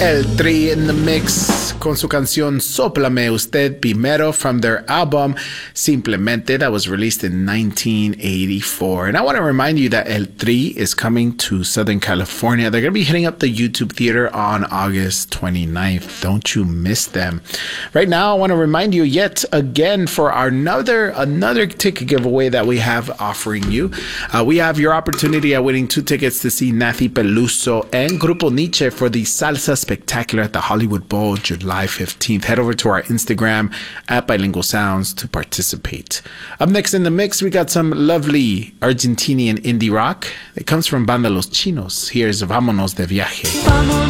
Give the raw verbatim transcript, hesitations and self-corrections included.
El Tri in the mix con su canción Sóplame Usted Primero from their album Simplemente that was released in nineteen eighty-four. And I want to remind you that El Tri is coming to Southern California. They're going to be hitting up the YouTube Theater on August twenty-ninth. Don't you miss them. Right now, I want to remind you yet again for our another, another ticket giveaway that we have offering you. Uh, we have your opportunity at winning two tickets to see Nathy Peluso and Grupo Nietzsche for the Salsa Spectacular at the Hollywood Bowl, July fifteenth. Head over to our Instagram at Bilingual Sounds to participate. Up next in the mix, we got some lovely Argentinian indie rock. It comes from Banda Los Chinos. Here's Vámonos de Viaje. Vámonos.